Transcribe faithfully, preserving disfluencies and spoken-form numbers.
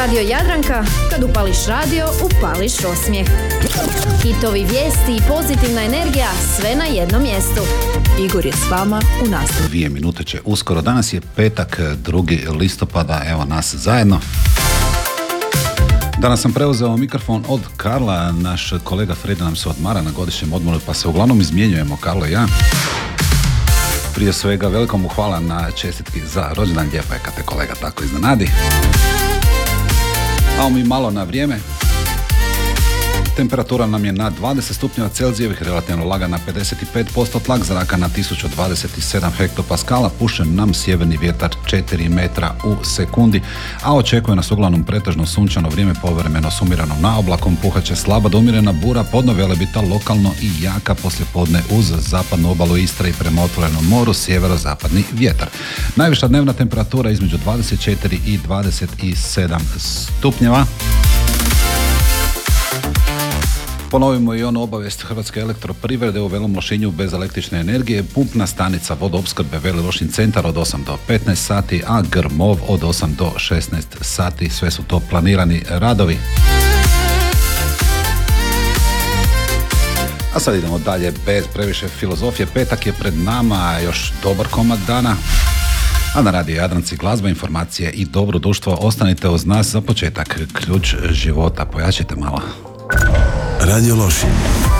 Radio Jadranka, kad upališ radio, upališ osmijeh. Hitovi, vijesti i pozitivna energija, sve na jednom mjestu. Igor je s vama u nastavu. Dvije minute će uskoro. Danas je petak, drugi listopada, evo nas zajedno. Danas sam preuzeo mikrofon od Karla, naš kolega Freda nam se odmara na godišnjem odmoru, pa se uglavnom izmjenjujemo, Karlo i ja. Prije svega, veliko mu hvala na čestitki za rođendan, lijepo je kad te kolega tako iznenadi. A mi malo na vrijeme. Temperatura nam je na dvadeset stupnjeva Celzijevih, relativno lagana pedeset pet posto, tlak zraka na tisuću dvadeset sedam hektopaskala, pušen nam sjeverni vjetar četiri metra u sekundi, a očekuje nas uglavnom pretežno sunčano vrijeme, povremeno s umjerenom na oblakom, puhaće slaba do umjerena bura, podno velebita lokalno i jaka poslijepodne uz zapadnu obalu Istre i prema otvorenom moru sjeverozapadni vjetar. Najviša dnevna temperatura između dvadeset četiri i dvadeset sedam stupnjeva. Ponovimo i onu obavijest Hrvatske elektroprivrede u Velom Lošinju bez električne energije, pumpna stanica vodoopskrbe Veli Lošinj centar od osam do petnaest sati, a Grmov od osam do šesnaest sati, sve su to planirani radovi. A sad idemo dalje bez previše filozofije, petak je pred nama, još dobar komad dana. A na Radio Jadranci glazba, informacije i dobro društvo, ostanite uz nas za početak, ključ života, pojačite malo. Radio Lošinj